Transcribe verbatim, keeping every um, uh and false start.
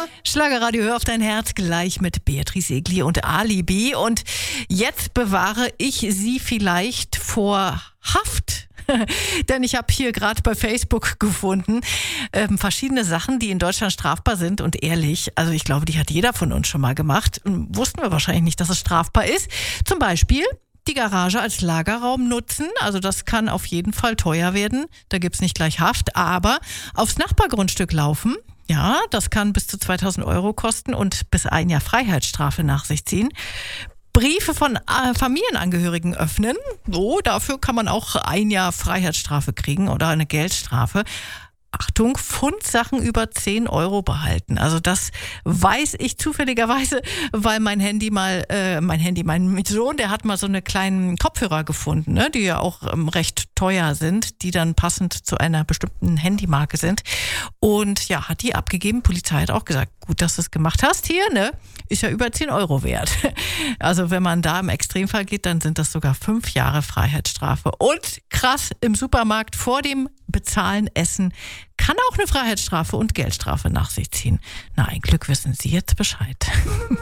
Schlagerradio, hör auf dein Herz, gleich mit Beatrice Egli und Alibi. Und jetzt bewahre ich sie vielleicht vor Haft. Denn ich habe hier gerade bei Facebook gefunden, ähm, verschiedene Sachen, die in Deutschland strafbar sind. Und ehrlich, also ich glaube, die hat jeder von uns schon mal gemacht. Wussten wir wahrscheinlich nicht, dass es strafbar ist. Zum Beispiel die Garage als Lagerraum nutzen. Also das kann auf jeden Fall teuer werden. Da gibt's nicht gleich Haft. Aber aufs Nachbargrundstück laufen, ja, das kann bis zu zweitausend Euro kosten und bis ein Jahr Freiheitsstrafe nach sich ziehen. Briefe von äh, Familienangehörigen öffnen. So, dafür kann man auch ein Jahr Freiheitsstrafe kriegen oder eine Geldstrafe. Achtung, Pfundsachen über zehn Euro behalten. Also das weiß ich zufälligerweise, weil mein Handy mal, äh, mein Handy, mein Sohn, der hat mal so eine kleinen Kopfhörer gefunden, ne, die ja auch ähm, recht teuer sind, die dann passend zu einer bestimmten Handymarke sind. Und ja, hat die abgegeben. Polizei hat auch gesagt, gut, dass du es gemacht hast hier, ne, ist ja über zehn Euro wert. Also wenn man da im Extremfall geht, dann sind das sogar fünf Jahre Freiheitsstrafe. Und krass, im Supermarkt vor dem Bezahlen, Essen kann auch eine Freiheitsstrafe und Geldstrafe nach sich ziehen. Na, ein Glück wissen Sie jetzt Bescheid.